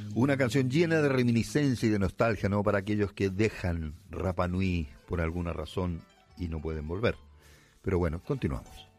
Una canción llena de reminiscencia y de nostalgia, ¿no? Para aquellos que dejan Rapa Nui por alguna razón y no pueden volver. Pero bueno, continuamos.